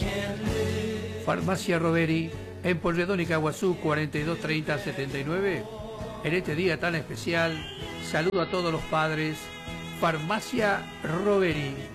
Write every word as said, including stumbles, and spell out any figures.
Farmacia Roveri, en Polledón y Caguazú, cuarenta y dos treinta setenta y nueve. En este día tan especial, saludo a todos los padres. Farmacia Roveri.